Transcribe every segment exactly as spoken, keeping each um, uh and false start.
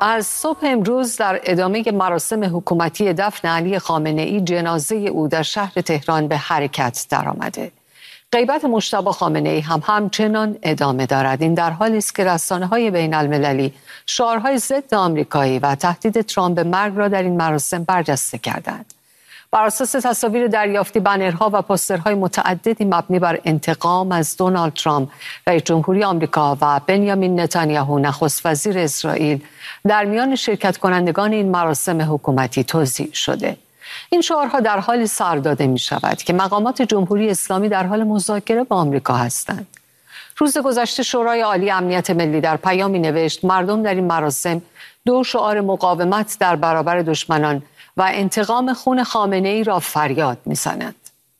از صبح امروز در ادامه مراسم حکومتی دفن علی خامنه‌ای جنازه او در شهر تهران به حرکت درآمده. غیبت مجتبی خامنه‌ای هم همچنان ادامه دارد. این در حالی است که رسانه‌های بین‌المللی شعارهای ضد آمریکایی و تهدید ترامپ به مرگ را در این مراسم برجسته کردند. بر اساس تصاویر دریافتی، بنرها و پوسترهای متعددی مبنی بر انتقام از دونالد ترامپ رئیس جمهوری آمریکا و بنیامین نتانیاهو نخست وزیر اسرائیل در میان شرکت کنندگان این مراسم حکومتی توزیع شده. این شعارها در حالی سر داده می شود که مقامات جمهوری اسلامی در حال مذاکره با آمریکا هستند. روز گذشته شورای عالی امنیت ملی در پیامی نوشت مردم در این مراسم دو شعار مقاومت در برابر دشمنان و انتقام خون خامنه‌ای را فریاد می‌زنند.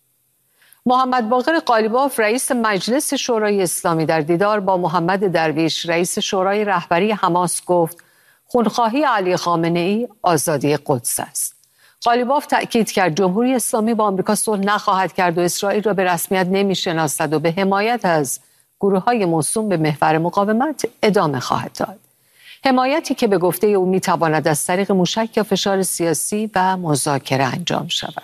محمد باقر قالیباف رئیس مجلس شورای اسلامی در دیدار با محمد درویش رئیس شورای رهبری حماس گفت خونخواهی علی خامنه‌ای آزادی قدس است. قالیباف تأکید کرد جمهوری اسلامی با آمریکا صلح نخواهد کرد و اسرائیل را به رسمیت نمی‌شناسد و به حمایت از گروه‌های موسوم به محور مقاومت ادامه خواهد داد. حمایتی که به گفته او میتواند از طریق موشک یا فشار سیاسی و مذاکره انجام شود.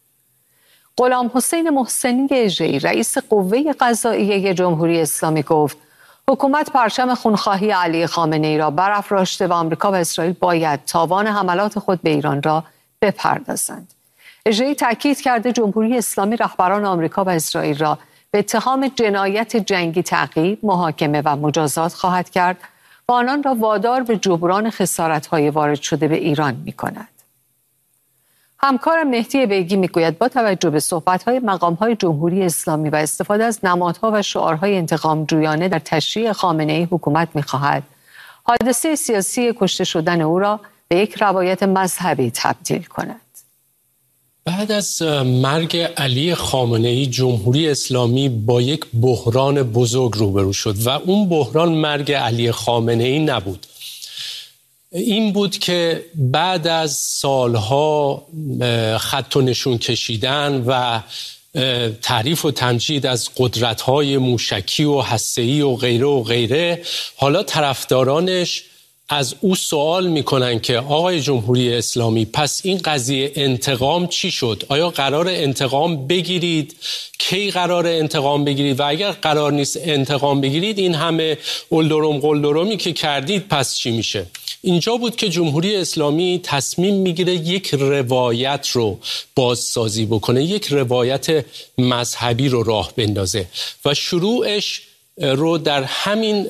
غلام حسین محسنی اژه‌ای رئیس قوه قضاییه جمهوری اسلامی گفت حکومت پرچم خونخواهی علی خامنه‌ای را برافراشته و آمریکا و اسرائیل باید تاوان حملات خود به ایران را بپردازند. اژه‌ای تاکید کرده جمهوری اسلامی رهبران آمریکا و اسرائیل را به اتهام جنایت جنگی تعقیب، محاکمه و مجازات خواهد کرد و آنان را وادار به جبران خسارت‌های وارد شده به ایران می‌کند. همکارم مهدی بیگی می‌گوید با توجه به صحبت‌های مقام‌های جمهوری اسلامی و استفاده از نمادها و شعارهای انتقام جویانه در تشریع خامنه‌ای حکومت می‌خواهد حادثه سیاسی کشته شدن او را به یک روایت مذهبی تبدیل کند. بعد از مرگ علی خامنه‌ای جمهوری اسلامی با یک بحران بزرگ روبرو شد و اون بحران مرگ علی خامنه‌ای نبود. این بود که بعد از سالها خط و نشون کشیدن و تعریف و تمجید از قدرت‌های موشکی و هسته‌ای و غیره و غیره، حالا طرفدارانش از او سوال میکنن که آقای جمهوری اسلامی پس این قضیه انتقام چی شد؟ آیا قرار انتقام بگیرید؟ کی قرار انتقام بگیرید؟ و اگر قرار نیست انتقام بگیرید این همه قلدرم قلدرمی که کردید پس چی میشه؟ اینجا بود که جمهوری اسلامی تصمیم میگیره یک روایت رو بازسازی بکنه، یک روایت مذهبی رو راه بندازه و شروعش رو در همین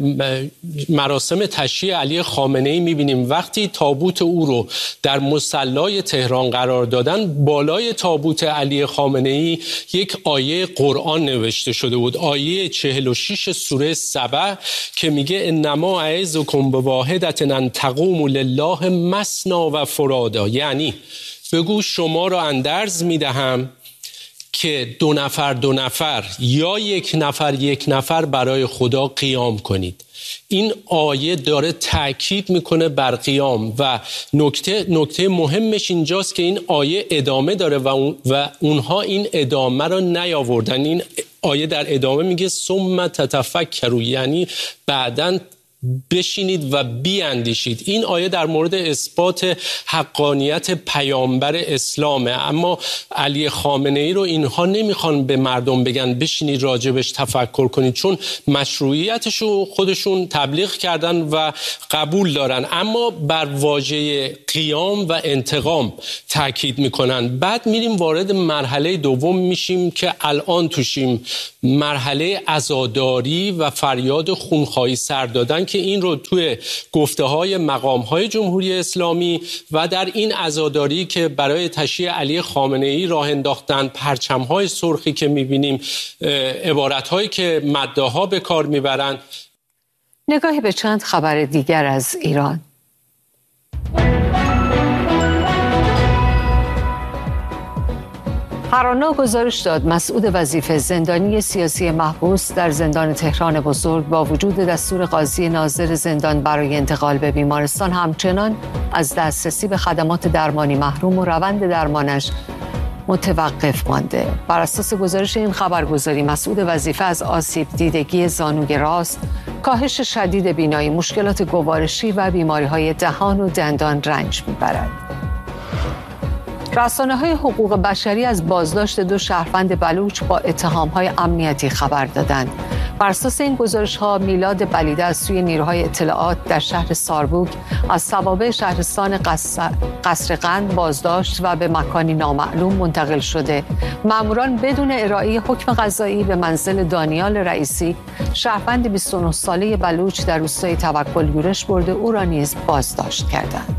مراسم تشییع علی خامنه‌ای می‌بینیم. وقتی تابوت او رو در مصلی تهران قرار دادن، بالای تابوت علی خامنه‌ای یک آیه قرآن نوشته شده بود، آیه چهل و شش سوره سبع که میگه انما اعظکم بواحدة ان تقوموا لله مثنی و فرادا، یعنی بگو شما را اندرز میدهم که دو نفر دو نفر یا یک نفر یک نفر برای خدا قیام کنید. این آیه داره تأکید میکنه بر قیام و نکته نکته مهمش اینجاست که این آیه ادامه داره و, اون و اونها این ادامه رو نیاوردن. این آیه در ادامه میگه ثم تتفکروا، یعنی بعداً بشینید و بیاندیشید. این آیه در مورد اثبات حقانیت پیامبر اسلامه، اما علی خامنه‌ای رو اینها نمیخوان به مردم بگن بشینید راجبش تفکر کنید، چون مشروعیتش رو خودشون تبلیغ کردن و قبول دارن، اما بر واژه قیام و انتقام تاکید میکنن. بعد میریم وارد مرحله دوم میشیم که الان توشیم، مرحله عزاداری و فریاد خونخواهی سر دادن که این رو توی گفته های مقام های جمهوری اسلامی و در این عزاداری که برای تشییع علی خامنه‌ای راه انداختن، پرچم های سرخی که میبینیم، عبارت هایی که مداح ها به کار میبرن. نگاهی به چند خبر دیگر از ایران. هرانا گزارش داد مسعود وظیفه زندانی سیاسی محبوس در زندان تهران بزرگ با وجود دستور قاضی ناظر زندان برای انتقال به بیمارستان همچنان از دسترسی به خدمات درمانی محروم و روند درمانش متوقف مانده. بر اساس گزارش این خبرگزاری مسعود وظیفه از آسیب دیدگی زانوی راست کاهش شدید بینایی، مشکلات گوارشی و بیماری‌های دهان و دندان رنج می‌برد. رسانه‌های حقوق بشری از بازداشت دو شهروند بلوچ با اتهام‌های امنیتی خبر دادند. بر اساس این گزارش‌ها میلاد بلیده از سوی نیروهای اطلاعات در شهر ساربوک از توابع شهرستان قصر قند بازداشت و به مکانی نامعلوم منتقل شده. ماموران بدون ارائه حکم قضایی به منزل دانیال رئیسی، شهروند بیست و نه ساله بلوچ در روستای توکل یورش برده، او را نیز بازداشت کردند.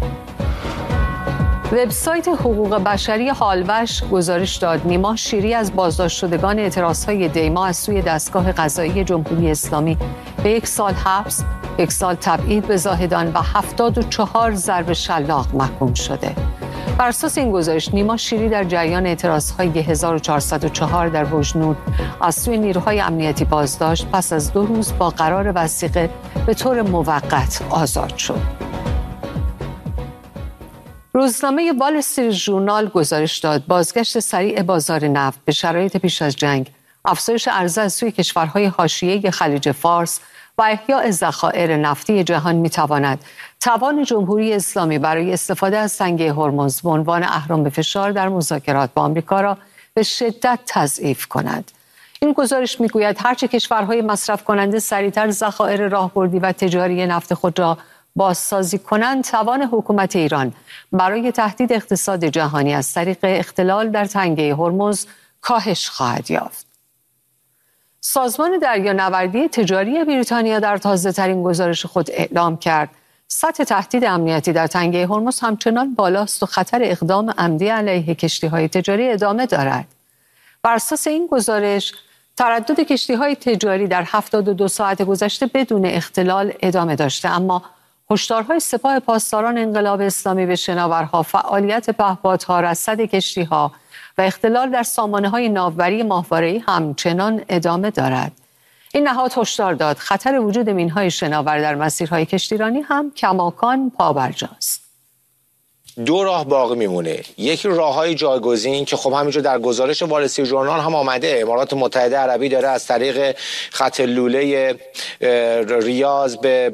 وبسایت حقوق بشری هالوش گزارش داد نیما شیری از بازداشت شدگان اعتراضهای دیما از سوی دستگاه قضایی جمهوری اسلامی به یک سال حبس، یک سال تبعید به زاهدان و هفتاد و چهار ضرب شلاق محکوم شده. بر اساس این گزارش نیما شیری در جریان اعتراضهای هزار و چهارصد و چهار در بوجنور از سوی نیروهای امنیتی بازداشت، پس از دو روز با قرار وثیقه به طور موقت آزاد شد. روزنامه وال استریت ژورنال گزارش داد بازگشت سریع بازار نفت به شرایط پیش از جنگ، افزایش عرضه از سوی کشورهای حاشیه خلیج فارس و احیاء ذخایر نفتی جهان می‌تواند توان جمهوری اسلامی برای استفاده از تنگه هرمز به عنوان اهرم به فشار در مذاکرات با آمریکا را به شدت تضعیف کند. این گزارش می‌گوید هرچه کشورهای مصرف کننده سریعتر ذخایر راهبردی و تجاری نفت خود را بازسازی کنند، توان حکومت ایران برای تهدید اقتصاد جهانی از طریق اختلال در تنگه هرمز کاهش خواهد یافت. سازمان دریانوردی تجاری بریتانیا در تازه‌ترین گزارش خود اعلام کرد سطح تهدید امنیتی در تنگه هرمز همچنان بالاست و خطر اقدام عمدی علیه کشتی‌های تجاری ادامه دارد. بر اساس این گزارش تردد کشتی‌های تجاری در هفتاد و دو ساعت گذشته بدون اختلال ادامه داشته، اما هشدارهای سپاه پاسداران انقلاب اسلامی به شناورها، فعالیت پهپادها، رصد کشتی‌ها و اختلال در سامانه‌های ناوبری ماهواره‌ای همچنان ادامه دارد. این نهاد هشدار داد خطر وجود مین‌های شناور در مسیرهای کشتیرانی هم کماکان پابرجاست. دو راه باقی میمونه. یکی راههای جایگزین که خب همینجا در گزارش وال استریت ژورنال هم آمده، امارات متحده عربی داره از طریق خط لوله ریاض به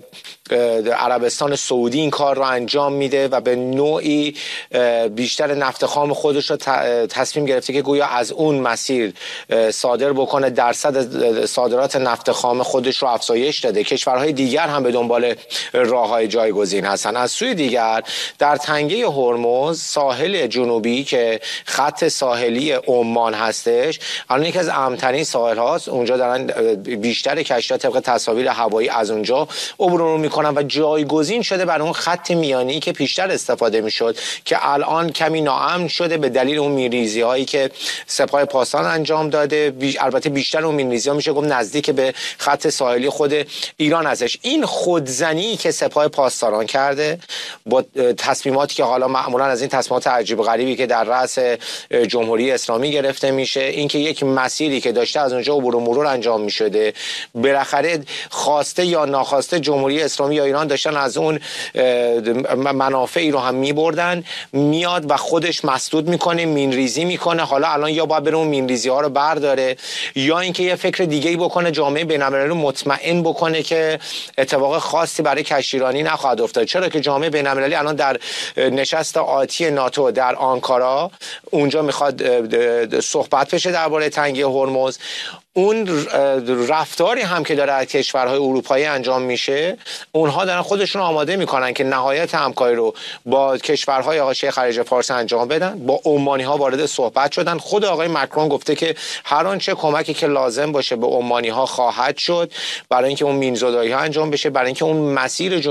عربستان سعودی این کار رو انجام میده و به نوعی بیشتر نفت خام خودش رو تصمیم گرفته که گویا از اون مسیر صادر بکنه، درصد صادرات نفت خام خودش رو افزایش داده. کشورهای دیگر هم به دنبال راههای جایگزین هستن. از سوی دیگر در تنگه هرمز، ساحل جنوبی که خط ساحلی عمان هستش، الان یکی از امن‌ترین ساحل هاست. اونجا دارن بیشتر کشتی‌ها طبق تصاویر هوایی از اونجا عبور میکنن و جایگزین شده بر اون خط میانی که پیشتر استفاده میشد که الان کمی ناامن شده به دلیل اون میریزی هایی که سپاه پاسداران انجام داده. بی... البته بیشتر اون میریزی ها میشه گفت نزدیک به خط ساحلی خود ایران هستش. این خودزنی که سپاه پاسداران کرده با تصمیماتی که حالا معمولا از این تصمیمات عجیب غریبی که در رأس جمهوری اسلامی گرفته میشه، اینکه یک مسیری که داشته از اونجا عبور و مرور انجام میشده بالاخره خواسته یا ناخواسته جمهوری اسلامی یا ایران داشتن از اون منافعی رو هم میبردن، میاد و خودش مسدود میکنه، مینریزی میکنه. حالا الان یا باید بره اون مینریزی ها رو برداره یا اینکه یه فکر دیگه‌ای بکنه، جامعه بین‌المللی رو مطمئن بکنه که اتفاق خاصی برای کشتیرانی نخواهد افتاد. چرا که جامعه بین‌المللی الان در نشست آتی ناتو در آنکارا اونجا میخواد صحبت بشه درباره تنگه هرمز. اون رفتاری هم که داره از کشورهای اروپایی انجام میشه، اونها دارن خودشون آماده میکنن که نهایت همکاری رو با کشورهای حاشیه خلیج فارس انجام بدن. با عمانی ها وارد صحبت شدن. خود آقای مکرون گفته که هر آنچه کمکی که لازم باشه به عمانی ها خواهد شد برای اینکه اون مینزدایی ها انجام بشه، برای اینکه اون مسیر